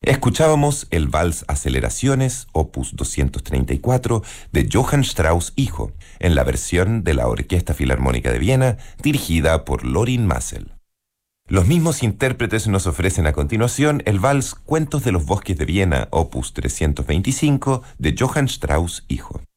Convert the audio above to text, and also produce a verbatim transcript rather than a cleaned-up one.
Escuchábamos el Vals Aceleraciones, opus doscientos treinta y cuatro, de Johann Strauss hijo, en la versión de la Orquesta Filarmónica de Viena, dirigida por Lorin Maazel. Los mismos intérpretes nos ofrecen a continuación el Vals Cuentos de los Bosques de Viena, opus trescientos veinticinco, de Johann Strauss hijo.